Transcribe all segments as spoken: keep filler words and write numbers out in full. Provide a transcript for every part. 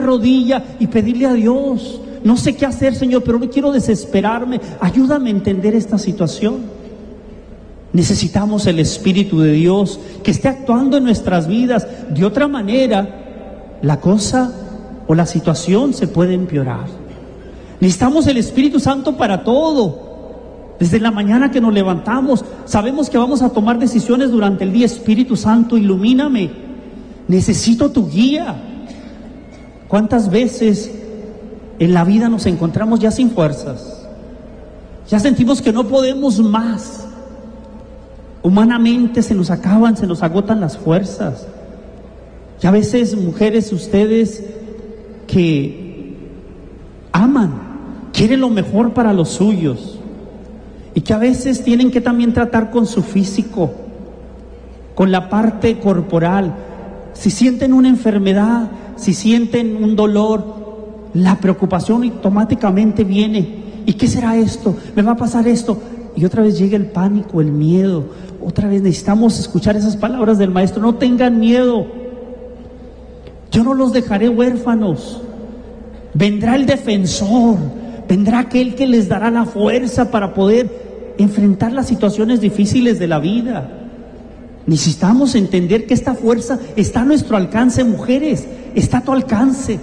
rodilla y pedirle a Dios: no sé qué hacer, Señor, pero no quiero desesperarme, ayúdame a entender esta situación. Necesitamos el Espíritu de Dios que esté actuando en nuestras vidas. De otra manera, la cosa o la situación se puede empeorar. Necesitamos el Espíritu Santo para todo. Desde la mañana que nos levantamos, sabemos que vamos a tomar decisiones durante el día. Espíritu Santo, ilumíname. Necesito tu guía. ¿Cuántas veces en la vida nos encontramos ya sin fuerzas? Ya sentimos que no podemos más. Humanamente se nos acaban, se nos agotan las fuerzas. Y a veces, mujeres, ustedes que aman, quieren lo mejor para los suyos, y que a veces tienen que también tratar con su físico, con la parte corporal. Si sienten una enfermedad, si sienten un dolor, la preocupación automáticamente viene. ¿Y qué será esto? ¿Me va a pasar esto? Y otra vez llega el pánico, el miedo. Otra vez necesitamos escuchar esas palabras del Maestro: no tengan miedo, yo no los dejaré huérfanos. Vendrá el defensor, vendrá aquel que les dará la fuerza para poder enfrentar las situaciones difíciles de la vida. Necesitamos entender que esta fuerza está a nuestro alcance, mujeres, está a tu alcance.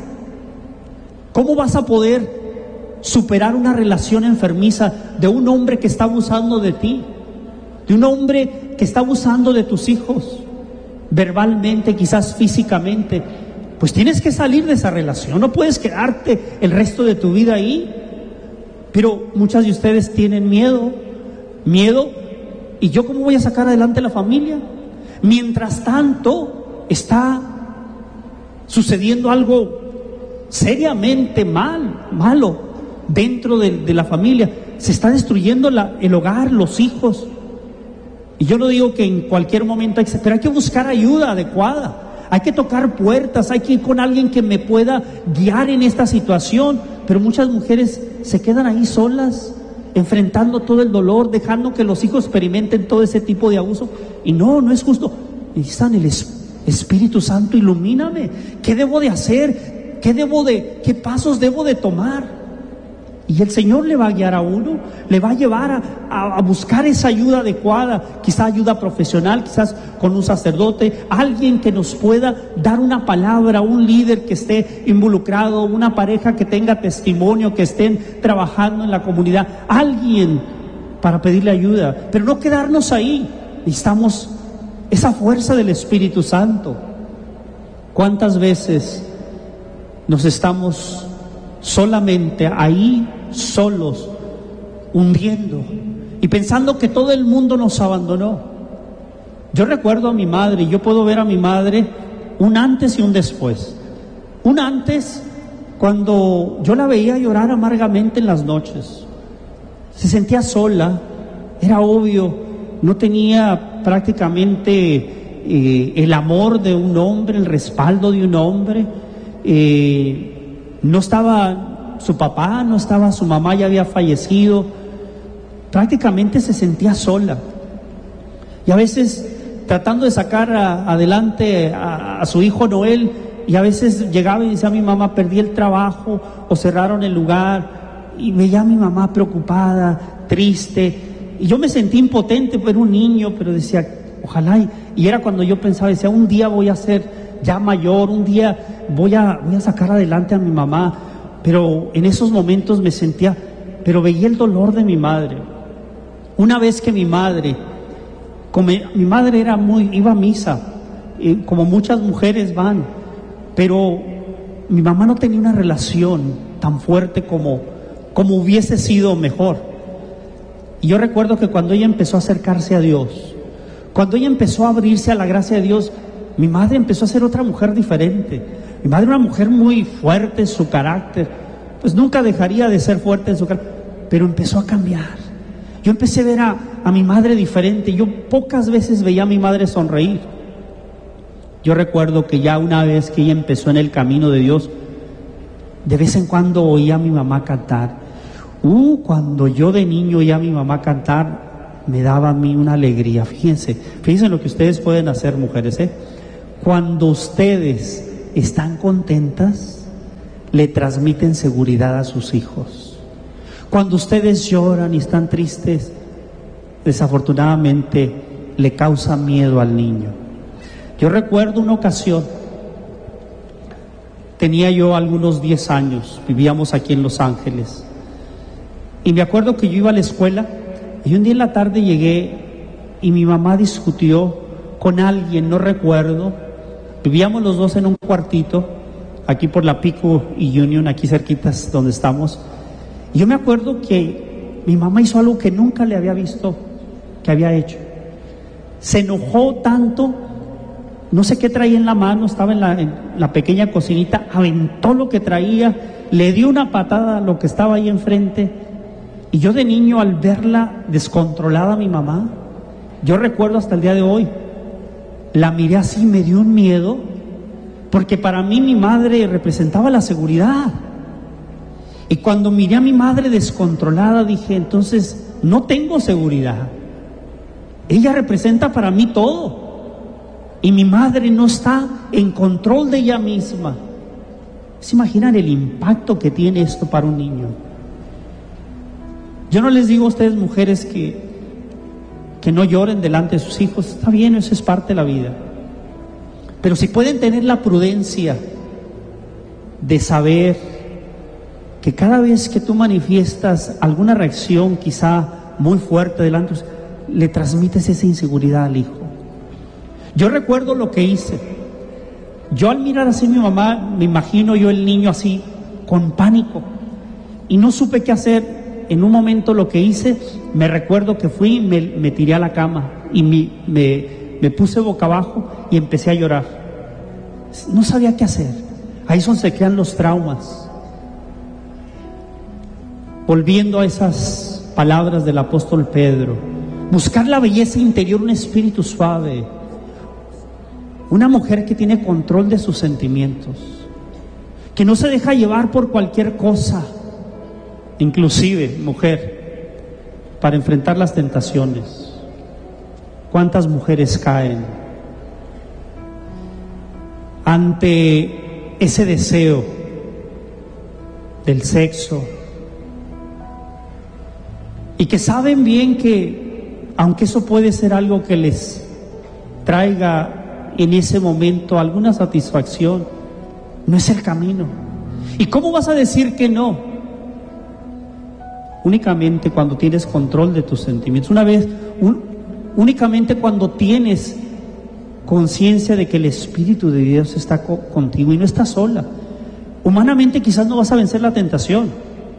¿Cómo vas a poder superar una relación enfermiza de un hombre que está abusando de ti? De un hombre que está abusando de tus hijos, verbalmente, quizás físicamente. Pues tienes que salir de esa relación, no puedes quedarte el resto de tu vida ahí. Pero muchas de ustedes tienen miedo, miedo, ¿y yo cómo voy a sacar adelante la familia? Mientras tanto, está sucediendo algo seriamente mal, malo dentro de, de la familia. Se está destruyendo la, el hogar, los hijos. Y yo no digo que en cualquier momento hay que, pero hay que buscar ayuda adecuada. Hay que tocar puertas, hay que ir con alguien que me pueda guiar en esta situación. Pero muchas mujeres se quedan ahí solas, enfrentando todo el dolor, dejando que los hijos experimenten todo ese tipo de abuso. Y no, no es justo. Necesitan el Espíritu Santo: ilumíname. ¿Qué debo de hacer? ¿Qué debo de, qué pasos debo de tomar? Y el Señor le va a guiar a uno, le va a llevar a, a, a buscar esa ayuda adecuada, quizá ayuda profesional, quizás con un sacerdote, alguien que nos pueda dar una palabra, un líder que esté involucrado, una pareja que tenga testimonio, que estén trabajando en la comunidad, alguien para pedirle ayuda, pero no quedarnos ahí. Necesitamos esa fuerza del Espíritu Santo. ¿Cuántas veces nos estamos solamente ahí, solos, hundiendo y pensando que todo el mundo nos abandonó? Yo recuerdo a mi madre, y yo puedo ver a mi madre un antes y un después. Un antes, cuando yo la veía llorar amargamente en las noches, se sentía sola, era obvio, no tenía prácticamente eh, el amor de un hombre, el respaldo de un hombre. eh, no estaba su papá, no estaba su mamá, ya había fallecido. Prácticamente se sentía sola, y a veces tratando de sacar a, adelante a, a su hijo Noel, y a veces llegaba y decía: mi mamá, perdí el trabajo o cerraron el lugar, y veía a mi mamá preocupada, triste, y yo me sentí impotente, pues era un niño, pero decía: ojalá, y, y era cuando yo pensaba, decía: un día voy a ser ya mayor, un día voy a, voy a sacar adelante a mi mamá. Pero en esos momentos me sentía, pero veía el dolor de mi madre. Una vez que mi madre, como mi madre era muy, iba a misa, eh, como muchas mujeres van, pero mi mamá no tenía una relación tan fuerte como, como hubiese sido mejor. Y yo recuerdo que cuando ella empezó a acercarse a Dios, cuando ella empezó a abrirse a la gracia de Dios, mi madre empezó a ser otra mujer diferente. Mi madre era una mujer muy fuerte en su carácter, pues nunca dejaría de ser fuerte en su carácter, pero empezó a cambiar. Yo empecé a ver a, a mi madre diferente. Yo pocas veces veía a mi madre sonreír. Yo recuerdo que ya una vez que ella empezó en el camino de Dios, de vez en cuando oía a mi mamá cantar. Uh, cuando yo de niño oía a mi mamá cantar, me daba a mí una alegría. Fíjense, fíjense lo que ustedes pueden hacer, mujeres, ¿eh? Cuando ustedes están contentas, le transmiten seguridad a sus hijos. Cuando ustedes lloran y están tristes, desafortunadamente le causa miedo al niño. Yo recuerdo una ocasión, tenía yo algunos diez años, vivíamos aquí en Los Ángeles, y me acuerdo que yo iba a la escuela y un día en la tarde llegué y mi mamá discutió con alguien, no recuerdo, vivíamos los dos en un cuartito, aquí por la Pico y Union, aquí cerquitas donde estamos, y yo me acuerdo que mi mamá hizo algo que nunca le había visto que había hecho. Se enojó tanto, no sé qué traía en la mano, estaba en la, en la pequeña cocinita, aventó lo que traía, le dio una patada a lo que estaba ahí enfrente, y yo de niño al verla descontrolada a mi mamá, yo recuerdo hasta el día de hoy, la miré así, me dio un miedo, porque para mí mi madre representaba la seguridad. Y cuando miré a mi madre descontrolada, dije, entonces no tengo seguridad. Ella representa para mí todo. Y mi madre no está en control de ella misma. ¿Se imaginan el impacto que tiene esto para un niño? Yo no les digo a ustedes, mujeres, que, que no lloren delante de sus hijos. Está bien, eso es parte de la vida. Pero si pueden tener la prudencia de saber que cada vez que tú manifiestas alguna reacción quizá muy fuerte delante, le transmites esa inseguridad al hijo. Yo recuerdo lo que hice. Yo al mirar así a mi mamá, me imagino yo el niño así, con pánico, y no supe qué hacer. En un momento lo que hice, me recuerdo que fui, me, me tiré a la cama y me, me, me puse boca abajo y empecé a llorar. No sabía qué hacer. Ahí es donde se crean los traumas. Volviendo a esas palabras del apóstol Pedro, buscar la belleza interior, un espíritu suave, una mujer que tiene control de sus sentimientos, que no se deja llevar por cualquier cosa, inclusive mujer, para enfrentar las tentaciones. ¿Cuántas mujeres caen ante ese deseo del sexo? Y que saben bien que, aunque eso puede ser algo que les traiga en ese momento alguna satisfacción, no es el camino. ¿Y cómo vas a decir que no? Únicamente cuando tienes control de tus sentimientos. Una vez, un, únicamente cuando tienes conciencia de que el Espíritu de Dios está co- contigo y no estás sola. Humanamente quizás no vas a vencer la tentación,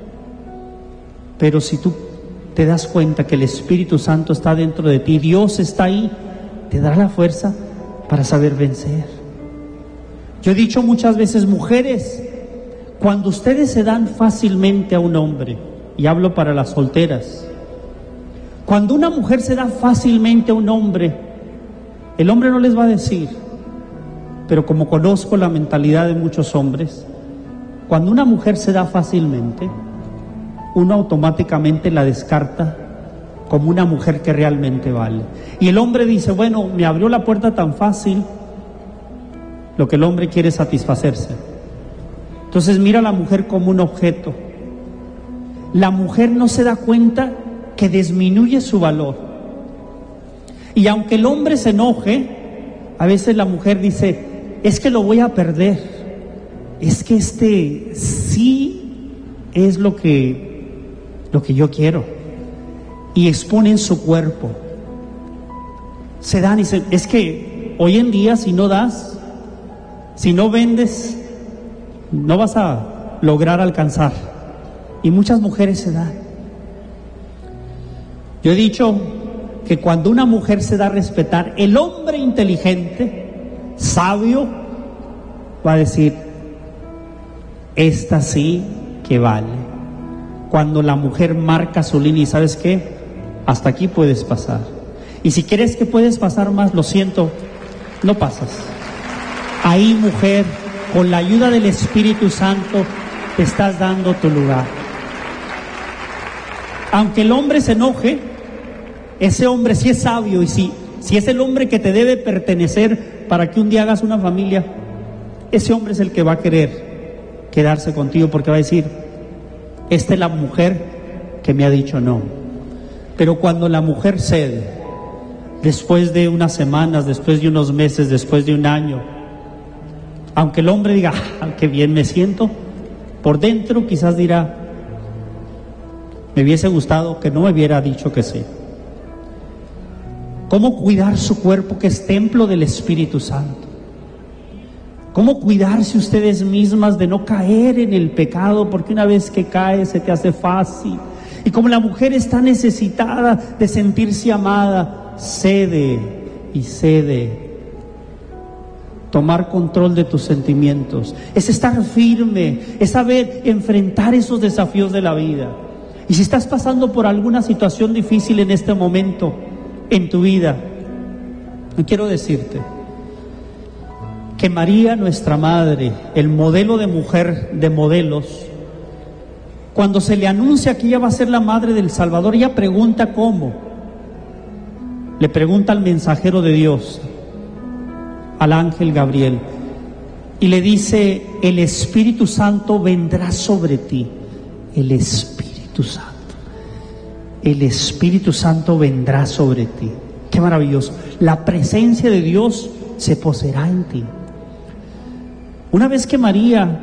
pero si tú te das cuenta que el Espíritu Santo está dentro de ti, Dios está ahí, te dará la fuerza para saber vencer. Yo he dicho muchas veces, mujeres, cuando ustedes se dan fácilmente a un hombre, y hablo para las solteras, cuando una mujer se da fácilmente a un hombre, el hombre no les va a decir, pero como conozco la mentalidad de muchos hombres, cuando una mujer se da fácilmente, uno automáticamente la descarta como una mujer que realmente vale. Y el hombre dice, bueno, me abrió la puerta tan fácil, lo que el hombre quiere es satisfacerse. Entonces mira a la mujer como un objeto. La mujer no se da cuenta que disminuye su valor. Y aunque el hombre se enoje, a veces la mujer dice, es que lo voy a perder, es que este sí es lo que lo que yo quiero, y exponen su cuerpo, se dan y dicen, es que hoy en día si no das, si no vendes, no vas a lograr alcanzar, y muchas mujeres se dan. Yo he dicho que cuando una mujer se da a respetar, el hombre inteligente, sabio, va a decir, esta sí que vale. Cuando la mujer marca su línea y ¿sabes qué? Hasta aquí puedes pasar. Y si crees que puedes pasar más, lo siento, no pasas. Ahí, mujer, con la ayuda del Espíritu Santo, te estás dando tu lugar. Aunque el hombre se enoje, ese hombre sí es sabio, y si, si es el hombre que te debe pertenecer para que un día hagas una familia, ese hombre es el que va a querer quedarse contigo, porque va a decir, esta es la mujer que me ha dicho no. Pero cuando la mujer cede, después de unas semanas, después de unos meses, después de un año, aunque el hombre diga, ah, qué bien me siento, por dentro quizás dirá, me hubiese gustado que no me hubiera dicho que sí. ¿Cómo cuidar su cuerpo, que es templo del Espíritu Santo? ¿Cómo cuidarse ustedes mismas de no caer en el pecado? Porque una vez que caes se te hace fácil. Y como la mujer está necesitada de sentirse amada, cede y cede. Tomar control de tus sentimientos es estar firme, es saber enfrentar esos desafíos de la vida. Y si estás pasando por alguna situación difícil en este momento en tu vida, yo quiero decirte que María, nuestra madre, el modelo de mujer de modelos, cuando se le anuncia que ella va a ser la madre del Salvador, ella pregunta cómo. Le pregunta al mensajero de Dios, al ángel Gabriel, y le dice, el Espíritu Santo vendrá sobre ti. El Espíritu Santo. El Espíritu Santo vendrá sobre ti. Qué maravilloso. La presencia de Dios se poseerá en ti. Una vez que María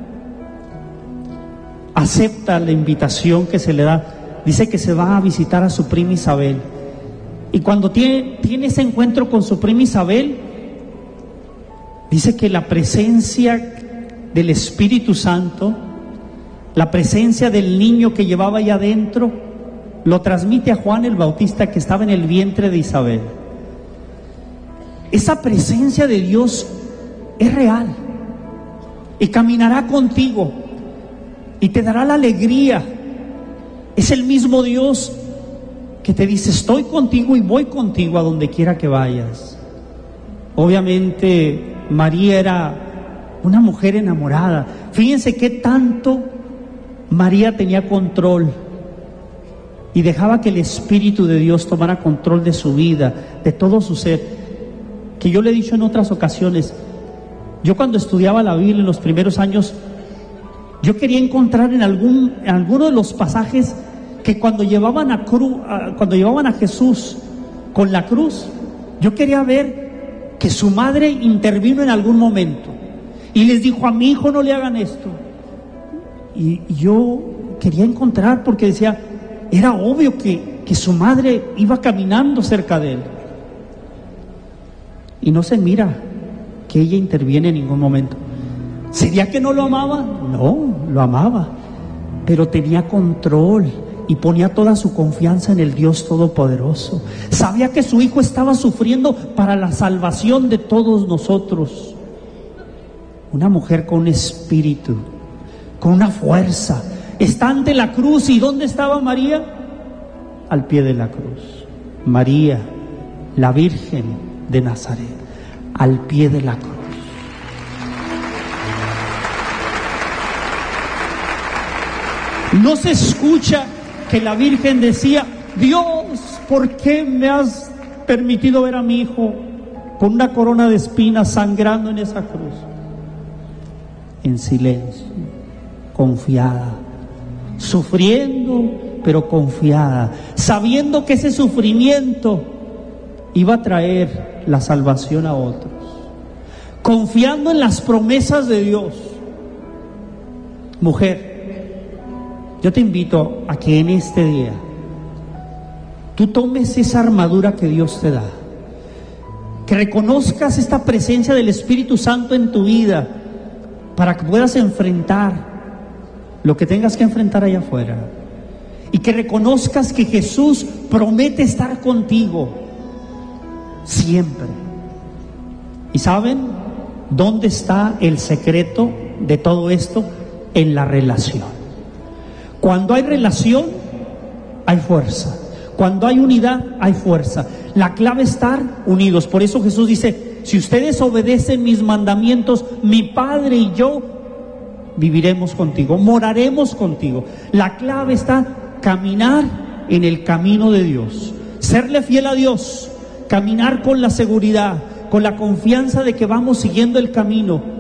acepta la invitación que se le da, dice que se va a visitar a su prima Isabel. Y cuando tiene, tiene ese encuentro con su prima Isabel, dice que la presencia del Espíritu Santo, la presencia del niño que llevaba allá adentro, lo transmite a Juan el Bautista, que estaba en el vientre de Isabel. Esa presencia de Dios es real y caminará contigo y te dará la alegría. Es el mismo Dios que te dice, estoy contigo y voy contigo a donde quiera que vayas. Obviamente María era una mujer enamorada. Fíjense qué tanto María tenía control y dejaba que el Espíritu de Dios tomara control de su vida, de todo su ser. Que yo le he dicho en otras ocasiones, yo cuando estudiaba la Biblia en los primeros años, yo quería encontrar en algún en alguno de los pasajes que cuando llevaban a cru, a, cuando llevaban a Jesús con la cruz, yo quería ver que su madre intervino en algún momento y les dijo, a mi hijo no le hagan esto. Y, y yo quería encontrar, porque decía, era obvio que, que su madre iba caminando cerca de él. Y no se mira que ella interviene en ningún momento. ¿Sería que no lo amaba? No, lo amaba, pero tenía control y ponía toda su confianza en el Dios Todopoderoso. Sabía que su hijo estaba sufriendo para la salvación de todos nosotros. Una mujer con un espíritu, con una fuerza. Está ante la cruz. ¿Y dónde estaba María? Al pie de la cruz. María, la Virgen de Nazaret, al pie de la cruz. No se escucha que la Virgen decía, Dios, ¿por qué me has permitido ver a mi hijo con una corona de espinas sangrando en esa cruz? En silencio, confiada, sufriendo, pero confiada, sabiendo que ese sufrimiento iba a traer la salvación a otros, confiando en las promesas de Dios. Mujer, yo te invito a que en este día tú tomes esa armadura que Dios te da, que reconozcas esta presencia del Espíritu Santo en tu vida para que puedas enfrentar lo que tengas que enfrentar allá afuera, y que reconozcas que Jesús promete estar contigo siempre. ¿Y saben dónde está el secreto de todo esto? En la relación. Cuando hay relación, hay fuerza. Cuando hay unidad, hay fuerza. La clave es estar unidos. Por eso Jesús dice, si ustedes obedecen mis mandamientos, mi Padre y yo viviremos contigo, moraremos contigo. La clave está caminar en el camino de Dios, serle fiel a Dios, caminar con la seguridad, con la confianza de que vamos siguiendo el camino,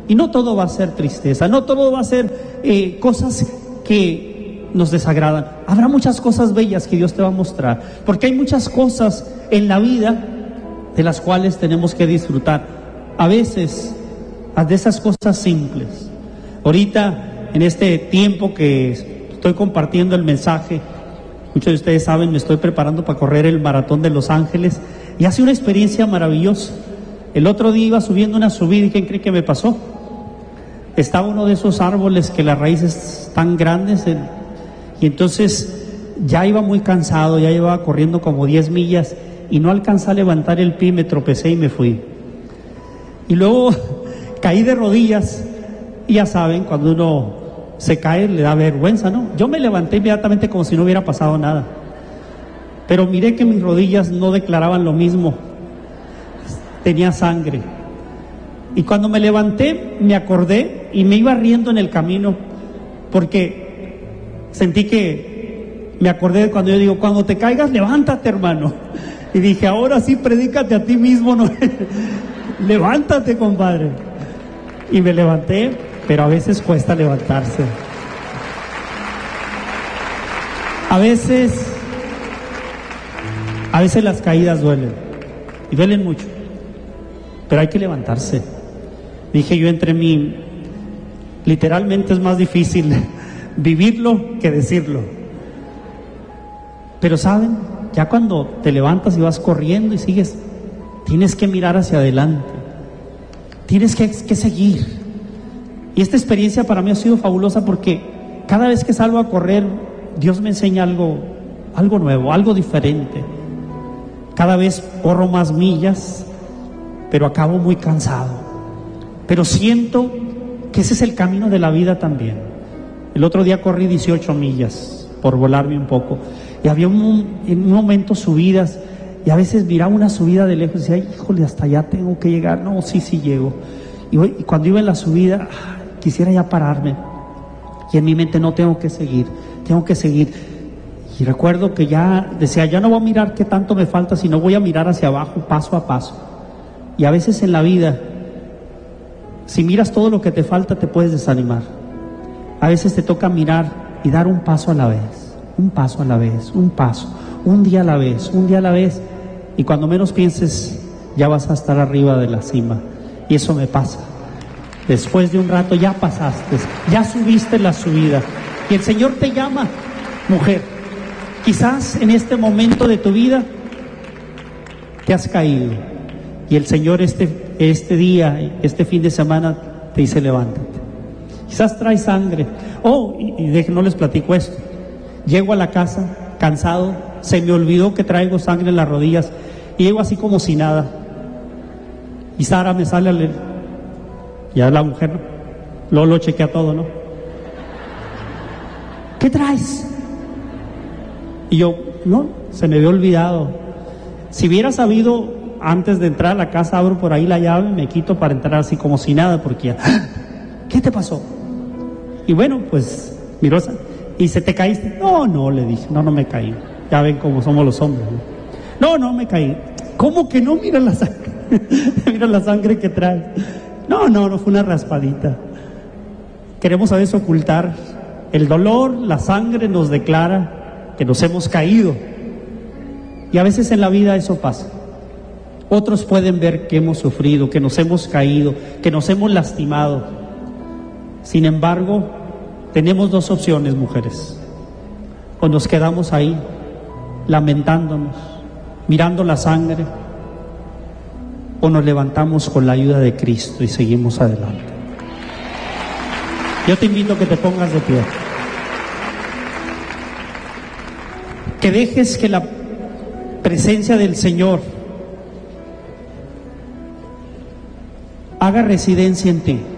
Y no todo va a ser tristeza, no todo va a ser eh, cosas que nos desagradan. Habrá muchas cosas bellas que Dios te va a mostrar, porque hay muchas cosas en la vida de las cuales tenemos que disfrutar. A veces, de esas cosas simples. Ahorita, en este tiempo que estoy compartiendo el mensaje, muchos de ustedes saben, me estoy preparando para correr el maratón de Los Ángeles, y hace una experiencia maravillosa. El otro día iba subiendo una subida, ¿y quién cree que me pasó? Estaba uno de esos árboles que las raíces están grandes, en, y entonces ya iba muy cansado, ya iba corriendo como diez millas, y no alcancé a levantar el pie, me tropecé y me fui. Y luego caí de rodillas, y ya saben, cuando uno se cae le da vergüenza, ¿no? Yo me levanté inmediatamente como si no hubiera pasado nada, pero miré que mis rodillas no declaraban lo mismo, tenía sangre. Y cuando me levanté me acordé y me iba riendo en el camino, porque sentí que me acordé de cuando yo digo, cuando te caigas levántate, hermano. Y dije, ahora sí predícate a ti mismo, ¿no? Levántate, compadre. Y me levanté, pero a veces cuesta levantarse. A veces, a veces las caídas duelen, y duelen mucho, pero hay que levantarse. Dije yo entre mí, literalmente es más difícil vivirlo que decirlo. Pero saben, ya cuando te levantas y vas corriendo y sigues, tienes que mirar hacia adelante, tienes que, que seguir. Y esta experiencia para mí ha sido fabulosa, porque cada vez que salgo a correr, Dios me enseña algo, algo nuevo, algo diferente. Cada vez corro más millas, pero acabo muy cansado. Pero siento que ese es el camino de la vida también. El otro día corrí dieciocho millas, por volarme un poco, y había un, en un momento subidas, y a veces miraba una subida de lejos y decía, híjole, hasta allá tengo que llegar. No, sí, sí llego. Y, hoy, y cuando iba en la subida, quisiera ya pararme, y en mi mente, no, tengo que seguir, tengo que seguir. Y recuerdo que ya decía, ya no voy a mirar qué tanto me falta, sino voy a mirar hacia abajo, paso a paso. Y a veces en la vida, si miras todo lo que te falta, te puedes desanimar. A veces te toca mirar y dar un paso a la vez, un paso a la vez, un paso, un día a la vez, un día a la vez, y cuando menos pienses, ya vas a estar arriba de la cima. Y eso me pasa. Después de un rato ya pasaste, ya subiste la subida, y el Señor te llama, mujer. Quizás en este momento de tu vida te has caído, y el Señor este, este día, este fin de semana te dice, levántate. Quizás traes sangre. Oh, y, y de, no les platico esto. Llego a la casa cansado, se me olvidó que traigo sangre en las rodillas, y llego así como si nada. Y Sara me sale a leer, ya la mujer, ¿no? Luego lo chequea todo, ¿no? ¿Qué traes? Y yo, no, se me había olvidado. Si hubiera sabido, antes de entrar a la casa, abro por ahí la llave, me quito para entrar así como si nada, porque ya, ¿qué te pasó? Y bueno, pues, miró, ¿y se te caíste? No, no, le dije, no, no me caí. Ya ven cómo somos los hombres, ¿no? No, no me caí. ¿Cómo que no? Mira la sangre, mira la sangre que trae. No, no, no fue una raspadita. Queremos a veces ocultar el dolor, la sangre nos declara que nos hemos caído. Y a veces en la vida eso pasa. Otros pueden ver que hemos sufrido, que nos hemos caído, que nos hemos lastimado. Sin embargo, tenemos dos opciones, mujeres. O nos quedamos ahí, lamentándonos, mirando la sangre, o nos levantamos con la ayuda de Cristo y seguimos adelante. Yo te invito a que te pongas de pie. Que dejes que la presencia del Señor haga residencia en ti.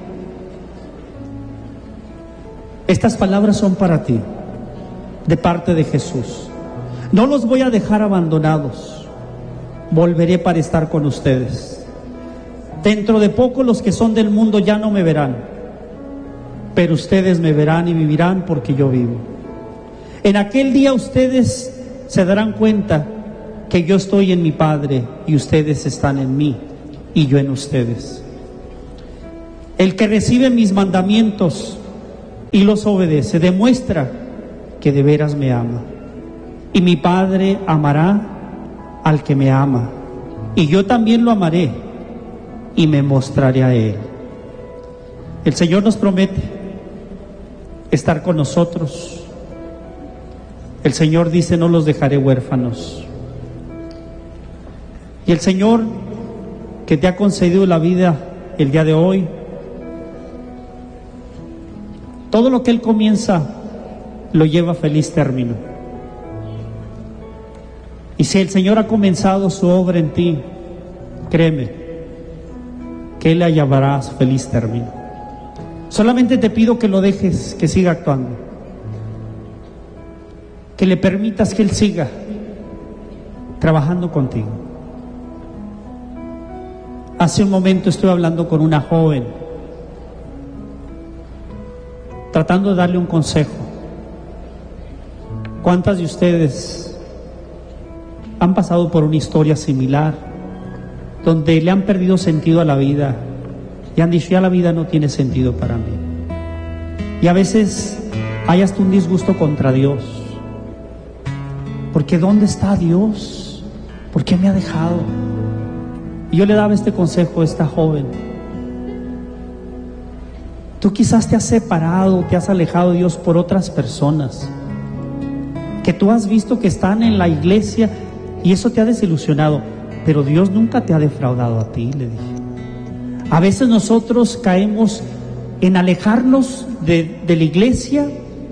Estas palabras son para ti, de parte de Jesús. No los voy a dejar abandonados. Volveré para estar con ustedes. Dentro de poco los que son del mundo ya no me verán, pero ustedes me verán y vivirán porque yo vivo. En aquel día ustedes se darán cuenta que yo estoy en mi Padre y ustedes están en mí y yo en ustedes. El que recibe mis mandamientos y los obedece, demuestra que de veras me ama. Y mi Padre amará al que me ama, y yo también lo amaré y me mostraré a él. El Señor nos promete estar con nosotros. El Señor dice: no los dejaré huérfanos. Y el Señor, que te ha concedido la vida el día de hoy, todo lo que Él comienza lo lleva a feliz término. Y si el Señor ha comenzado su obra en ti, créeme que Él la llevará a feliz término. Solamente te pido que lo dejes, que siga actuando, que le permitas que Él siga trabajando contigo. Hace un momento estuve hablando con una joven, tratando de darle un consejo. ¿Cuántas de ustedes han pasado por una historia similar, donde le han perdido sentido a la vida y han dicho: ya la vida no tiene sentido para mí? Y a veces hay hasta un disgusto contra Dios, porque ¿dónde está Dios? ¿Por qué me ha dejado? Y yo le daba este consejo a esta joven: tú quizás te has separado, te has alejado de Dios por otras personas que tú has visto que están en la iglesia y eso te ha desilusionado, pero Dios nunca te ha defraudado a ti, le dije. A veces nosotros caemos en alejarnos de, de la iglesia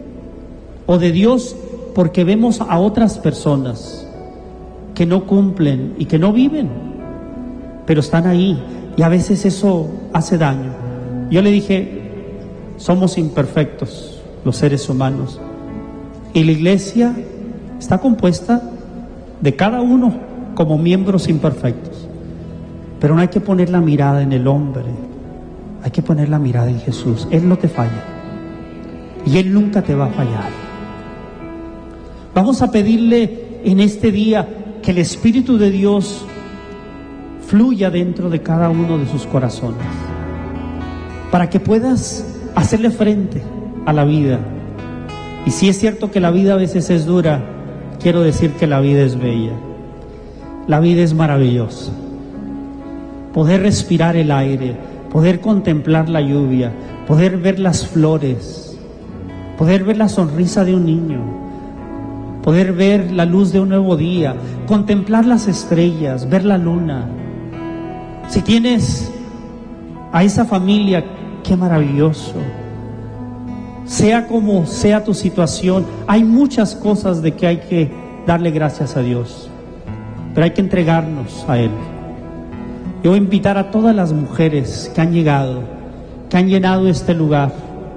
o de Dios porque vemos a otras personas que no cumplen y que no viven, pero están ahí, y a veces eso hace daño. Yo le dije: somos imperfectos los seres humanos, y la iglesia está compuesta de cada uno como miembros imperfectos, pero no hay que poner la mirada en el hombre, hay que poner la mirada en Jesús. Él no te falla y Él nunca te va a fallar. Vamos a pedirle en este día que el Espíritu de Dios fluya dentro de cada uno de sus corazones, para que puedas hacerle frente a la vida. Y si es cierto que la vida a veces es dura, quiero decir que la vida es bella. La vida es maravillosa. Poder respirar el aire, poder contemplar la lluvia, poder ver las flores, poder ver la sonrisa de un niño, poder ver la luz de un nuevo día, contemplar las estrellas, ver la luna. Si tienes a esa familia, qué maravilloso. Sea como sea tu situación, hay muchas cosas de que hay que darle gracias a Dios, pero hay que entregarnos a Él. Yo voy a invitar a todas las mujeres que han llegado, que han llenado este lugar,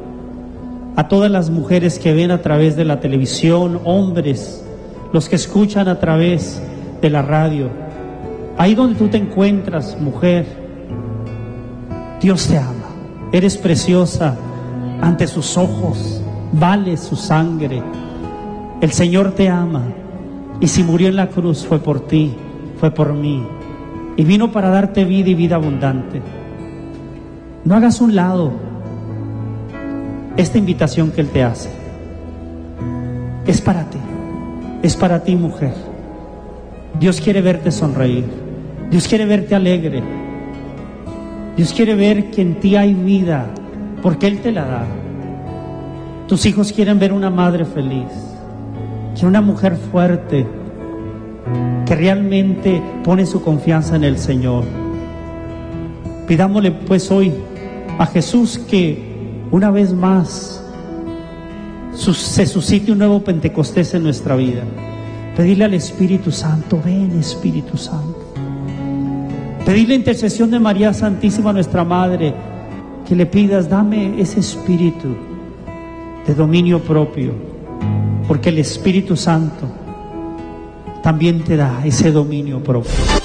a todas las mujeres que ven a través de la televisión, hombres, los que escuchan a través de la radio. Ahí donde tú te encuentras, mujer, Dios te ama, eres preciosa ante sus ojos, vale su sangre. El Señor te ama, y si murió en la cruz fue por ti, fue por mí, y vino para darte vida y vida abundante. No hagas un lado esta invitación que Él te hace. Es para ti, es para ti, mujer. Dios quiere verte sonreír, Dios quiere verte alegre, Dios quiere ver que en ti hay vida, porque Él te la da. Tus hijos quieren ver una madre feliz, que una mujer fuerte, que realmente pone su confianza en el Señor. Pidámosle pues hoy a Jesús que una vez más sus, se suscite un nuevo Pentecostés en nuestra vida. Pedirle al Espíritu Santo: ven, Espíritu Santo. Pedir la intercesión de María Santísima, nuestra Madre, que le pidas: dame ese espíritu de dominio propio, porque el Espíritu Santo también te da ese dominio propio.